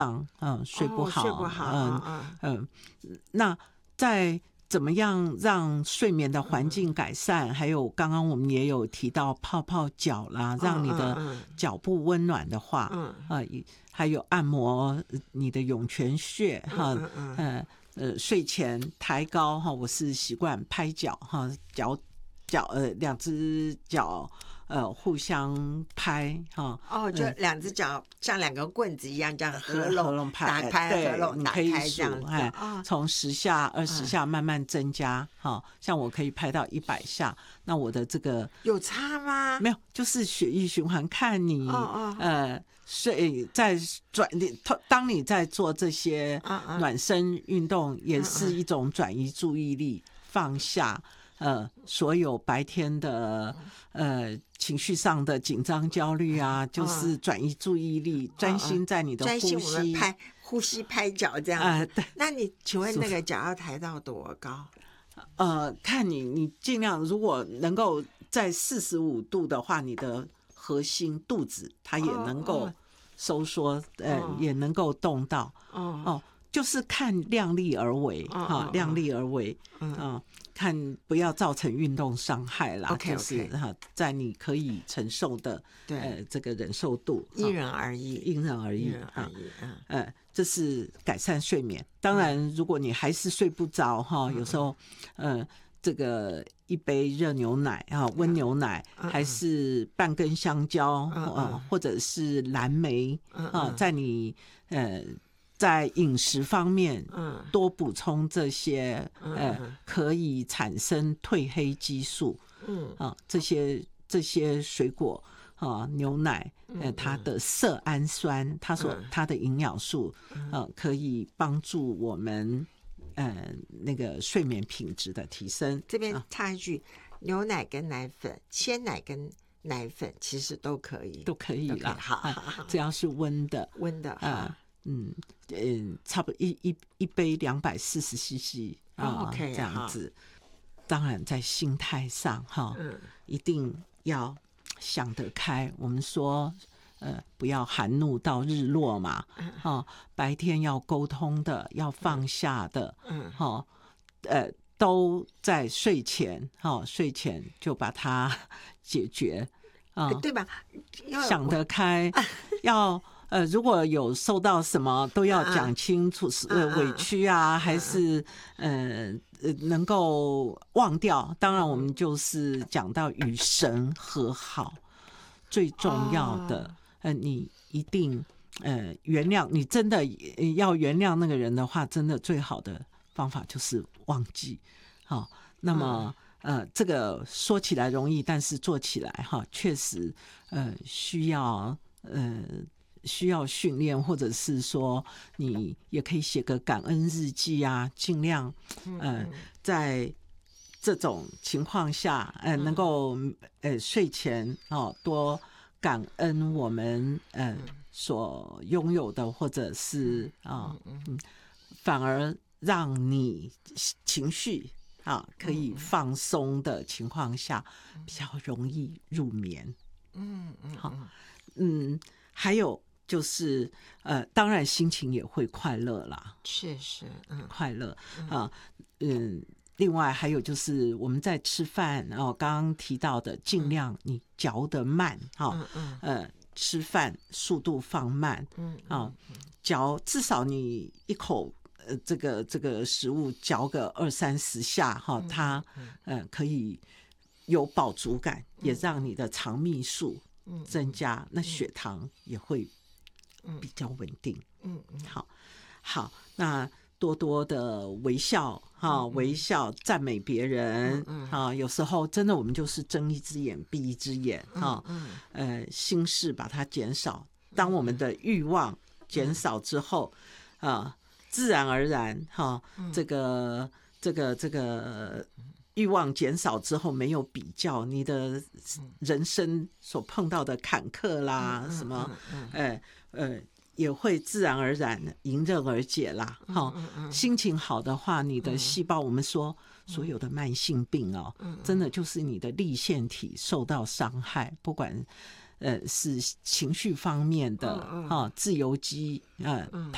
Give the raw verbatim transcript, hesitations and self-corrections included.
嗯，睡不好， 哦、睡不好， 嗯嗯，嗯那在怎么样让睡眠的环境改善？嗯、还有刚刚我们也有提到泡泡脚啦，让你的脚部温暖的话，嗯呃，还有按摩你的涌泉穴哈，嗯嗯呃呃，睡前抬高哈，我是习惯拍脚哈，脚脚呃两只脚。呃，互相拍哈， 哦，就两只脚像两个棍子一样，这样合拢， 合拢打开，合拢打开这样子， 哎，从十下、二十下慢慢增加，哈，像我可以拍到一百下，那我的这个有差吗？ 没有，就是血液循环，看你呃睡在转，当你在做这些暖身运动，也是一种转移注意力，放下。呃，所有白天的呃情绪上的紧张、焦虑啊，就是转移注意力，专心在你的呼吸，专心我们拍呼吸、拍脚这样子。呃、对，那你请问那个脚要抬到多高？ 呃，看你，你尽量如果能够在四十五度的话，你的核心肚子它也能够收缩，哦、呃，哦、也能够动到。哦哦，就是看量力而为哈、哦哦，量力而为。嗯。呃看不要造成运动伤害啦， okay, 就是哈，在你可以承受的呃这个忍受度， 因人而异， 因人而异， 因人而异，嗯， 呃，这是改善睡眠。当然，如果你还是睡不着哈，有时候，呃，这个一杯热牛奶啊，温牛奶，还是半根香蕉啊，或者是蓝莓啊，在你呃。在饮食方面，多补充这些，呃，可以产生褪黑激素，嗯啊，这些这些水果啊，牛奶，呃，它的色氨酸，它所它的营养素，呃，可以帮助我们，呃，那个睡眠品质的提升。 这边插一句，牛奶跟奶粉，鲜奶跟奶粉其实都可以， 都可以啦， 好好好， 只要是温的， 温的啊。 嗯嗯，差不多一一一杯两百四十 C C 啊， okay, 这样子。当然，在心态上哈，嗯，一定要想得开。我们说，呃，不要含怒到日落嘛，嗯，哦，白天要沟通的，要放下的，嗯，哈，呃，都在睡前，哈，睡前就把它解决啊， 呃，对吧？ 想得开，要。呃，如果有受到什么，都要讲清楚，是呃委屈啊，还是呃呃能够忘掉。当然，我们就是讲到与神和好，最重要的，呃，你一定呃原谅，你真的要原谅那个人的话，真的最好的方法就是忘记。好，那么呃，这个说起来容易，但是做起来哈，确实呃需要呃。需要训练，或者是说你也可以写个感恩日记啊，尽量呃在这种情况下，呃能够呃睡前哦多感恩我们呃所拥有的，或者是啊嗯，反而让你情绪啊可以放松的情况下，比较容易入眠。嗯嗯，好，嗯，还有。就是呃，当然心情也会快乐啦， 确实，嗯，快乐啊，嗯。另外还有就是我们在吃饭哦，刚刚提到的，尽量你嚼得慢哈，嗯嗯，呃，吃饭速度放慢，嗯啊，嚼至少你一口呃这个这个食物嚼个二三十下哈，它呃可以有饱足感，也让你的肠泌素增加，那血糖也会。比较稳定，嗯嗯，好，好，那多多的微笑哈、嗯，微笑赞美别人，嗯嗯，啊，有时候真的我们就是睁一只眼闭一只眼哈，嗯嗯，呃，心事把它减少，当我们的欲望减少之后，嗯、啊，自然而然哈、嗯，这个这个这个。欲望减少之后，没有比较，你的人生所碰到的坎坷啦，嗯、什么，嗯嗯、呃呃，也会自然而然迎刃而解啦。哈、嗯嗯，心情好的话，你的细胞，我们说所有的慢性病哦，嗯、真的就是你的粒线体受到伤害，不管呃是情绪方面的哈、嗯嗯，自由基呃。嗯